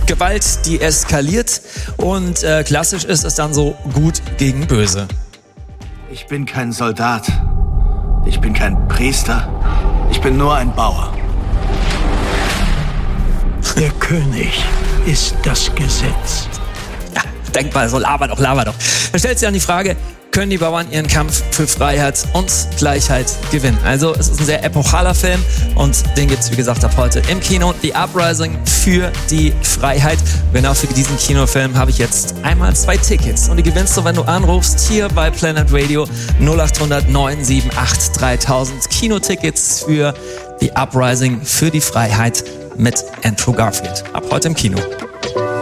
Gewalt, die eskaliert und klassisch ist es dann so gut gegen böse. Ich bin kein Soldat. Ich bin kein Priester. Ich bin nur ein Bauer. Der König ist das Gesetz. Ja, denk mal so, laber doch. Da stellt sich dann die Frage, können die Bauern ihren Kampf für Freiheit und Gleichheit gewinnen? Also es ist ein sehr epochaler Film und den gibt's wie gesagt ab heute im Kino. The Uprising für die Freiheit. Genau für diesen Kinofilm habe ich jetzt einmal 2 Tickets und die gewinnst du, wenn du anrufst hier bei Planet Radio 0800 978 3000. Kinotickets für The Uprising für die Freiheit mit Andrew Garfield. Ab heute im Kino.